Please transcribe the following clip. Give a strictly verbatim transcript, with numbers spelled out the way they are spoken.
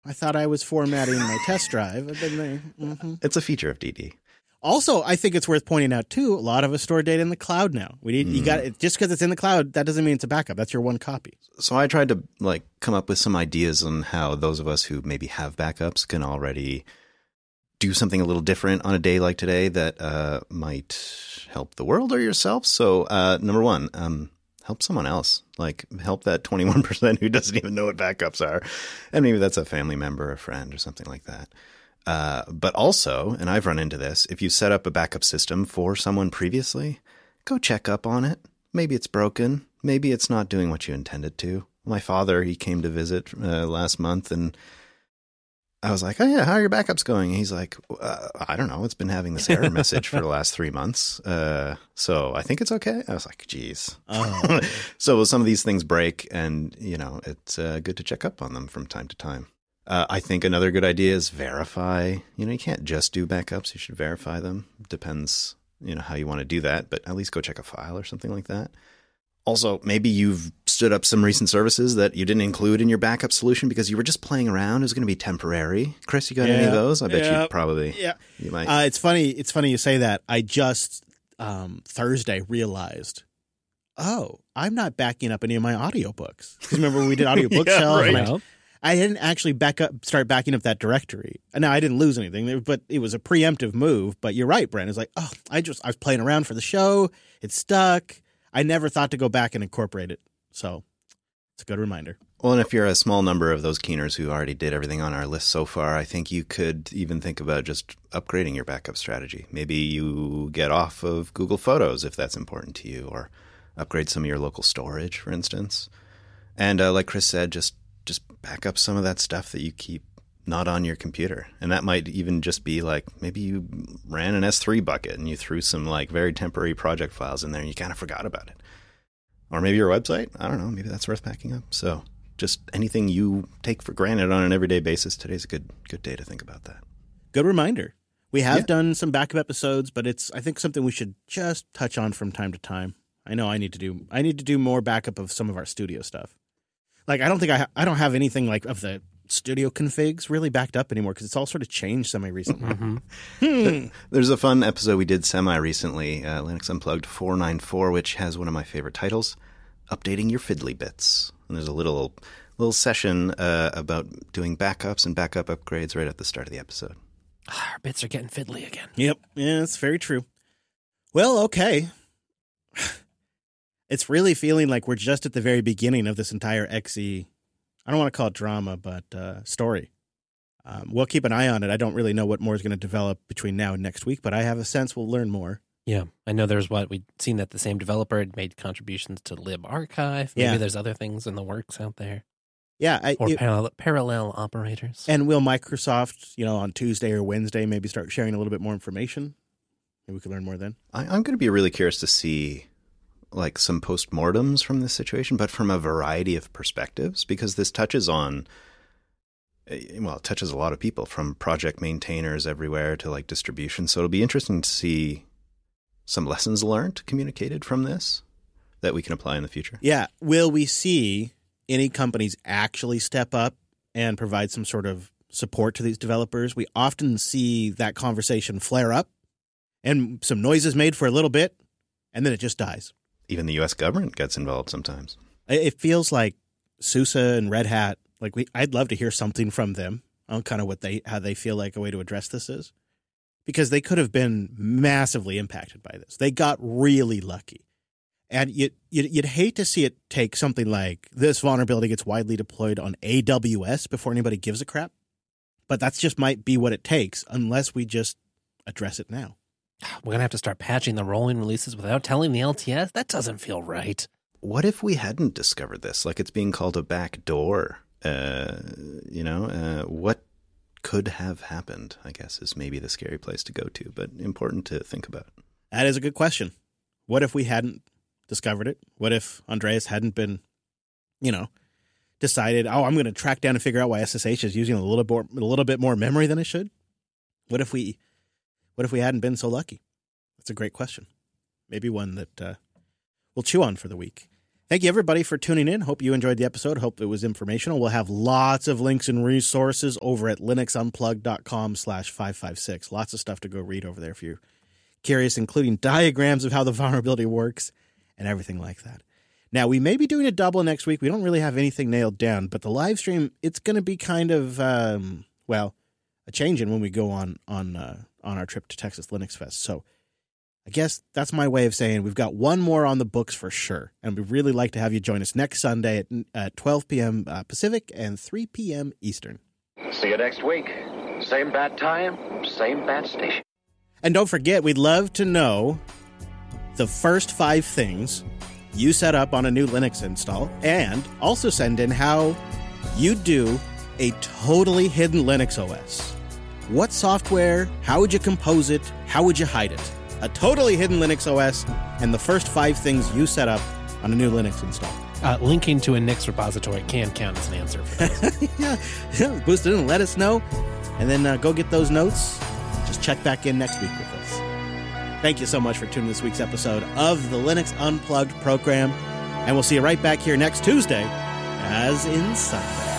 I thought I was formatting my test drive. I've been there. Mm-hmm. It's a feature of D D. Also, I think it's worth pointing out, too, a lot of us store data in the cloud now. We need, mm. you got just because it's in the cloud, that doesn't mean it's a backup. That's your one copy. So I tried to like come up with some ideas on how those of us who maybe have backups can already do something a little different on a day like today that uh, might help the world or yourself. So uh, number one, um, help someone else. Like help that twenty-one percent who doesn't even know what backups are. And maybe that's a family member, a friend, or something like that. Uh, but also, and I've run into this, if you set up a backup system for someone previously, go check up on it. Maybe it's broken. Maybe it's not doing what you intended to. My father, he came to visit uh, last month, and I was like, oh yeah, how are your backups going? And he's like, uh, I don't know. It's been having this error message for the last three months. Uh, so I think it's okay. I was like, geez. Oh. So some of these things break, and, you know, it's uh, good to check up on them from time to time. Uh, I think another good idea is verify. You know, you can't just do backups. You should verify them. Depends, you know, how you want to do that, but at least go check a file or something like that. Also, maybe you've stood up some recent services that you didn't include in your backup solution because you were just playing around. It was going to be temporary. Chris, you got yeah, any of those? I bet yeah, you probably, yeah. you might. Uh, it's funny. It's funny you say that. I just um, Thursday realized, oh, I'm not backing up any of my audiobooks. Because remember we did audiobook yeah, shelf? Right. And I, I didn't actually back up, start backing up that directory. Now, I didn't lose anything, but it was a preemptive move. But you're right, Brent. It's like, oh, I just I was playing around for the show. It stuck. I never thought to go back and incorporate it. So it's a good reminder. Well, and if you're a small number of those keeners who already did everything on our list so far, I think you could even think about just upgrading your backup strategy. Maybe you get off of Google Photos if that's important to you, or upgrade some of your local storage, for instance. And uh, like Chris said, just just back up some of that stuff that you keep not on your computer. And that might even just be like, maybe you ran an S three bucket and you threw some like very temporary project files in there and you kind of forgot about it. Or maybe your website. I don't know. Maybe that's worth backing up. So just anything you take for granted on an everyday basis, today's a good good day to think about that. Good reminder. We have yeah. done some backup episodes, but it's, I think, something we should just touch on from time to time. I know I need to do, I need to do more backup of some of our studio stuff. Like, I don't think I, ha- I don't have anything like of the studio configs really backed up anymore because it's all sort of changed semi-recently. Mm-hmm. Hmm. There's a fun episode we did semi-recently, uh, Linux Unplugged four ninety-four, which has one of my favorite titles, Updating Your Fiddly Bits. And there's a little little session uh, about doing backups and backup upgrades right at the start of the episode. Our bits are getting fiddly again. Yep. Yeah, it's very true. Well, okay. It's really feeling like we're just at the very beginning of this entire X E, I don't want to call it drama, but uh, story. Um, we'll keep an eye on it. I don't really know what more is going to develop between now and next week, but I have a sense we'll learn more. Yeah, I know there's what we'd seen that the same developer had made contributions to LibArchive. Maybe yeah. there's other things in the works out there. Yeah. I, or it, parallel, parallel operators. And will Microsoft, you know, on Tuesday or Wednesday maybe start sharing a little bit more information? Maybe we can learn more then. I, I'm going to be really curious to see like some postmortems from this situation, but from a variety of perspectives, because this touches on, well, it touches a lot of people, from project maintainers everywhere to like distribution. So it'll be interesting to see some lessons learned communicated from this that we can apply in the future. Yeah. Will we see any companies actually step up and provide some sort of support to these developers? We often see that conversation flare up and some noise is made for a little bit, and then it just dies. Even the U S government gets involved sometimes. It feels like SUSE and Red Hat, like we, I'd love to hear something from them on kind of what they, how they feel like a way to address this is, because they could have been massively impacted by this. They got really lucky. And you'd, you'd, you'd hate to see it take something like this vulnerability gets widely deployed on A W S before anybody gives a crap. But that's just might be what it takes unless we just address it now. We're going to have to start patching the rolling releases without telling the L T S? That doesn't feel right. What if we hadn't discovered this? Like it's being called a back door. Uh, you know, uh, what could have happened, I guess, is maybe the scary place to go to, but important to think about. That is a good question. What if we hadn't discovered it? What if Andreas hadn't been, you know, decided, oh, I'm going to track down and figure out why S S H is using a little, more, a little bit more memory than it should? What if we... What if we hadn't been so lucky? That's a great question. Maybe one that uh, we'll chew on for the week. Thank you, everybody, for tuning in. Hope you enjoyed the episode. Hope it was informational. We'll have lots of links and resources over at linuxunplugged.com slash 556. Lots of stuff to go read over there if you're curious, including diagrams of how the vulnerability works and everything like that. Now, we may be doing a double next week. We don't really have anything nailed down, but the live stream, it's going to be kind of, um, well, a change in when we go on on uh, on our trip to Texas Linux Fest. So I guess that's my way of saying we've got one more on the books for sure. And we'd really like to have you join us next Sunday at, at twelve p.m. Uh, Pacific and three p.m. Eastern. See you next week. Same bad time, same bad station. And don't forget, we'd love to know the first five things you set up on a new Linux install, and also send in how you do a totally hidden Linux O S. What software, how would you compose it, how would you hide it? A totally hidden Linux O S, and the first five things you set up on a new Linux install. Uh, linking to a Nix repository can count as an answer for those. yeah, yeah, boost it in and let us know, and then uh, go get those notes. Just check back in next week with us. Thank you so much for tuning this week's episode of the Linux Unplugged program, and we'll see you right back here next Tuesday, as in Sunday.